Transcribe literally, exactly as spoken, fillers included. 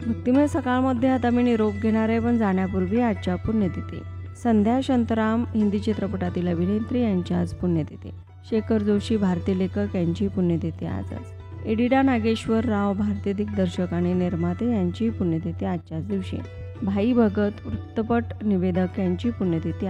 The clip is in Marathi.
भक्तिमय सकाळमध्ये आता मी निरोप घेणार आहे, पण जाण्यापूर्वी आजच्या पुण्यतिथी. संध्या शांताराम हिंदी चित्रपटातील अभिनेत्री यांची आज पुण्यतिथी. शेखर जोशी भारतीय लेखक यांची पुण्यतिथी आजच. एडिडा नागेश्वर राव भारतीय दिग्दर्शक आणि निर्माते यांची पुण्यतिथी आजच्याच दिवशी. भाई भगत वृत्तपट निवेदक यांची पुण्यतिथी